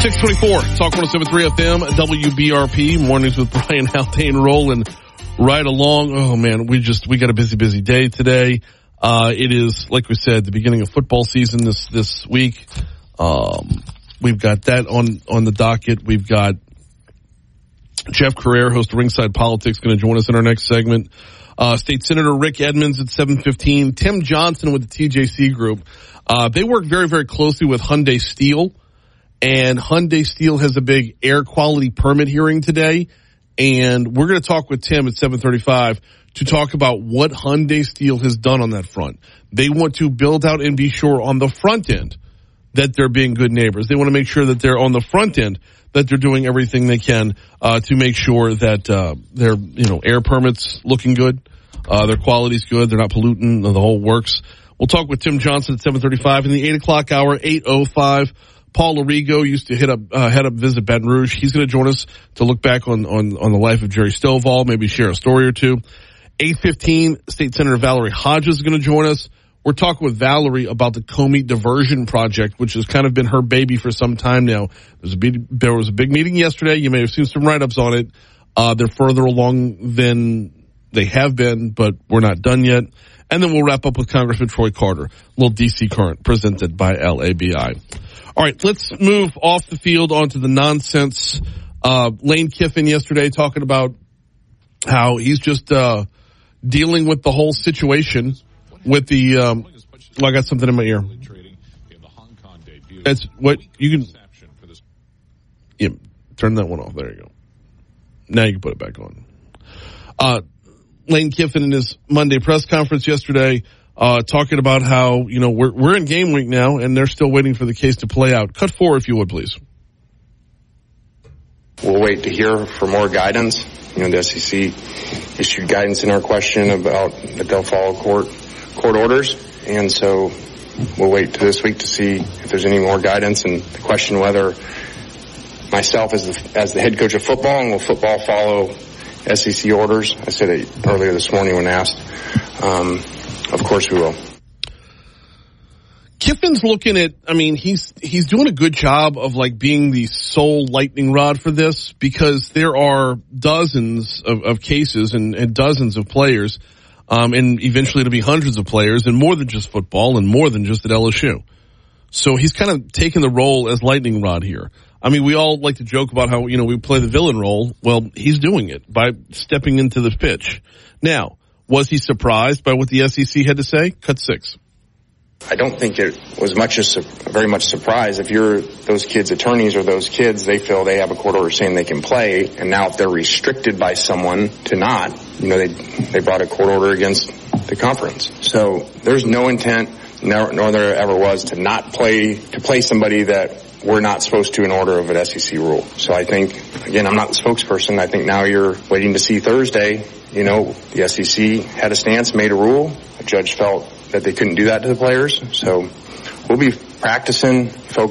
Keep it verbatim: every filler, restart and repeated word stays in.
six twenty-four, Talk one oh seven point three F M, W B R P, Mornings with Brian Haldane rolling right along. Oh man, we just, we got a busy, busy day today. Uh, it is, like we said, the beginning of football season this, this week. Um, we've got that on, on the docket. We've got Jeff Carrere, host of Ringside Politics, going to join us in our next segment. Uh, State Senator Rick Edmonds at seven fifteen. Tim Johnson with the T J C Group. Uh, they work very, very closely with Hyundai Steel. And Hyundai Steel has a big air quality permit hearing today. And we're going to talk with Tim at seven thirty-five to talk about what Hyundai Steel has done on that front. They want to build out and be sure on the front end that they're being good neighbors. They want to make sure that they're on the front end that they're doing everything they can uh, to make sure that uh, their you know air permits looking good, uh, their quality's good, they're not polluting, the whole works. We'll talk with Tim Johnson at seven thirty-five in the eight o'clock hour, eight oh five. Paul Arrigo used to hit up, uh, head up Visit Baton Rouge. He's going to join us to look back on, on, on the life of Jerry Stovall, maybe share a story or two. eight fifteen, State Senator Valerie Hodges is going to join us. We're talking with Valerie about the Comey Diversion Project, which has kind of been her baby for some time now. There's a big, there was a big meeting yesterday. You may have seen some write-ups on it. Uh, they're further along than they have been, but we're not done yet. And then we'll wrap up with Congressman Troy Carter, a little D C Current presented by L A B I. All right, let's move off the field onto the nonsense. Uh, Lane Kiffin yesterday talking about how he's just uh, dealing with the whole situation with the. Um, well, I got something in my ear. That's what you can. Yeah, turn that one off. There you go. Now you can put it back on. Uh, Lane Kiffin in his Monday press conference yesterday. Uh, talking about how, you know, we're, we're in game week now and they're still waiting for the case to play out. Cut four, if you would, please. We'll wait to hear for more guidance. You know, the S E C issued guidance in our question about that they'll follow court, court orders. And so we'll wait to this week to see if there's any more guidance and the question whether myself as the, as the head coach of football and will football follow S E C orders. I said it earlier this morning when asked. Um, Of course we will. Kiffin's looking at, I mean, he's he's doing a good job of like being the sole lightning rod for this because there are dozens of, of cases and, and dozens of players, um, and eventually it'll be hundreds of players and more than just football and more than just at L S U. So he's kind of taking the role as lightning rod here. I mean, we all like to joke about how, you know, we play the villain role. Well, he's doing it by stepping into the pitch. Now, was he surprised by what the S E C had to say? Cut six. I don't think it was much as very much surprise. If you're those kids' attorneys or those kids, they feel they have a court order saying they can play, and now if they're restricted by someone to not, you know, they they brought a court order against the conference. So there's no intent, nor, nor there ever was, to not play to play somebody that we're not supposed to in order of an S E C rule. So I think, again, I'm not the spokesperson. I think now you're waiting to see Thursday. You know, the S E C had a stance, made a rule. A judge felt that they couldn't do that to the players. So we'll be practicing, focusing